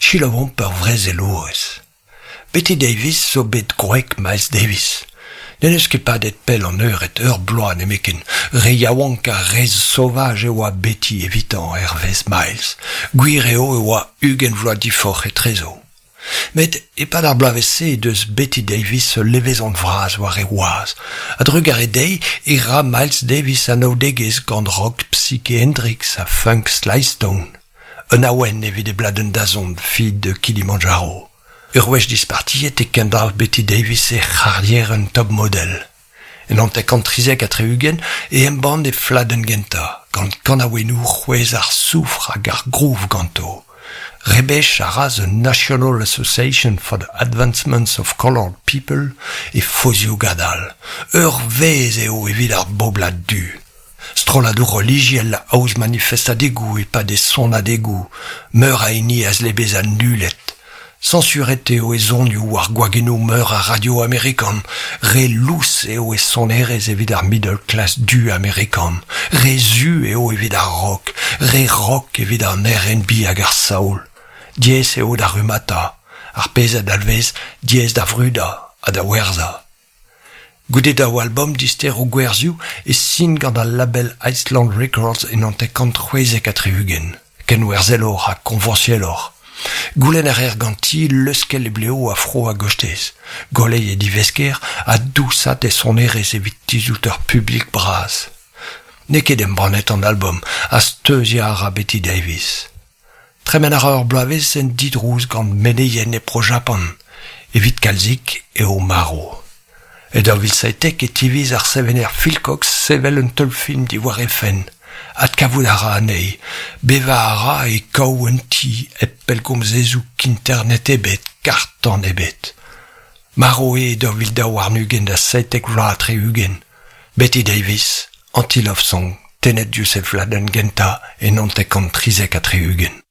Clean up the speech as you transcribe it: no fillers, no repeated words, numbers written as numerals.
chilavon per vrez e lourez. Betty Davis so bet groek Miles Davis. N'eus ket pa det pel an ur bloan emeken, re yaouanka rez sauvage e oa Betty evitant Hervez Miles, gwir eo e oa ugen vloa difoch et trezo. Met e pad ar blavese deus Betty Davis levez an vraz war e oaz, a drug ar edei e ra Miles Davis an aodegez gant rock Psyche Hendrix a funk Sly Stone. Un aouen evit e bladen dazon fi de Kilimanjaro. Ur wech dispartiet e kendal Betty Davis e c'harrier un top model. En an te kantrizek a treugen e emban e fladen genta, gant kanaouenou c'hwez ar soufr hag ar groove ganto. Rebech a raz a National Association for the Advancement of Colored People e fozio gadal. Ur vez eo evit ar boblad du. Stroladour religiel la aouz manifestadegou e pa de sonadegou, meur a eni az lebez a nulet. Censurete eo e zonioù ar gwagenou meur a radio amerikan, re lous eo e sonerez evit ar middle class du amerikan, re zu eo evit ar rock, re rock evit ar R&B hag ar saoul, diez eo da rumata, ar pezet alvez diez da vruda a da werza. Goudet ao album dister o gwerzioù e sin gant al label Iceland Records en an te kant c'hwezek a treugen, ken werzelor ha konventielor. Goulenn er ganti leuskel e bleo a fro a gostez. Golei e divesker a dousat e sonerez evit tizouter publik braz. Neket em branet an album a steuzia a Betty Davis. Tremen ar ur blavez en didrouz gant meneien e pro Japan, evit kalzik e o maro. Et da vil saitek e tiviz ar sevener Phil Cox sevel un tol film di war e fen. At kavout ara anei, beva ara e kaou un ti et pelgom zezou k'internet ebet, kartan ebet. Maro e da vil da war nugen da saitek vla atre ugen. Betty Davis, anti-love song, tenet Youssef Laden genta en antek an trizek atre ugen.